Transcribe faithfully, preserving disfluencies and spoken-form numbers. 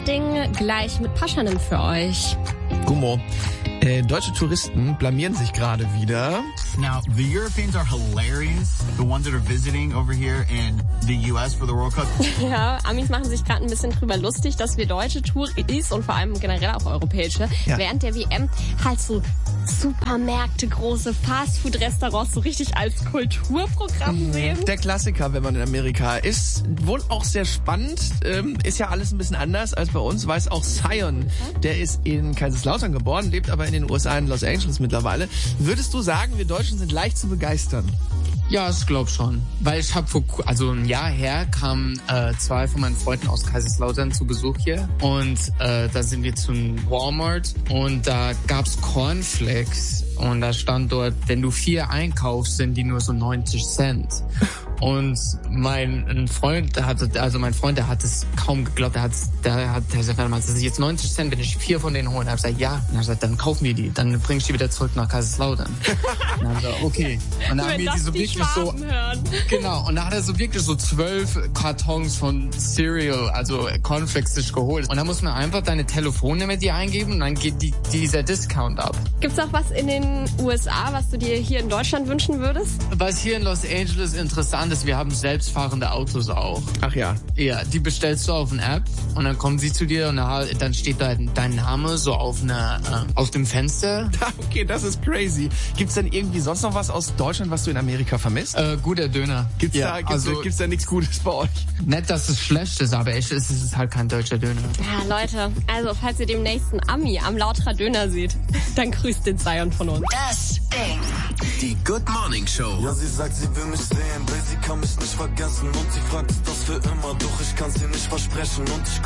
Ding gleich mit Paschanim für euch. Gummo. Äh, deutsche Touristen blamieren sich gerade wieder. Now, the Europeans are hilarious. The ones that are visiting over here in the U S for the World Cup. Ja, Amis machen sich gerade ein bisschen drüber lustig, dass wir deutsche Touris und vor allem generell auch europäische ja. während der W M halt so Supermärkte, große Fastfood-Restaurants so richtig als Kulturprogramm sehen. Der Klassiker, wenn man in Amerika ist. Wohl auch sehr spannend. Ähm, ist ja alles ein bisschen anders als bei uns. Weiß auch Zion, der ist in Kaiserslautern geboren, lebt aber in den U S A, in Los Angeles mittlerweile. Würdest du sagen, wir Deutschen sind leicht zu begeistern? Ja, ich glaube schon. Weil ich habe vor, also ein Jahr her kamen äh, zwei von meinen Freunden aus Kaiserslautern zu Besuch hier. Und äh, da sind wir zum Walmart und da gab's Cornflakes. Und da stand dort, wenn du vier einkaufst, sind die nur so neunzig Cent. Und mein ein Freund, der hatte, also mein Freund, der hat es kaum geglaubt. Der hat, der hat, der gesagt, warte mal, das ist jetzt neunzig Cent, wenn ich vier von denen hole. Und er hat gesagt, ja. Und er hat gesagt, dann kaufen wir die. Dann bring ich die wieder zurück nach Kaiserslautern. Und dann hat er gesagt, okay. Und dann haben wir die so wirklich so, hören. Genau. Und da hat er so wirklich so zwölf Kartons von Cereal, also Cornflakes, sich geholt. Und dann muss man einfach deine Telefonnummer dir eingeben und dann geht die, dieser Discount ab. Gibt's auch was in den U S A, was du dir hier in Deutschland wünschen würdest? Was hier in Los Angeles interessant ist, wir haben selbstfahrende Autos auch. Ach ja. Ja, die bestellst du auf eine App und dann kommen sie zu dir und dann steht da dein Name so auf einer, äh, auf dem Fenster. Okay, das ist crazy. Gibt's denn irgendwie sonst noch was aus Deutschland, was du in Amerika vermisst? Äh, guter Döner. Gibt's ja, da, gibt's, also, da, gibt's da nichts Gutes bei euch? Nicht, dass es schlecht ist, aber echt ist es halt kein deutscher Döner. Ja, Leute, also falls ihr dem nächsten Ami am Lauterer Döner seht, dann grüßt den Zion von uns. Das Ding. Die Good Morning Show. Ja, sie sagt, sie will mich sehen, will sie kann mich nicht vergessen und sie fragt, ist das für immer, doch ich kann sie nicht versprechen und ich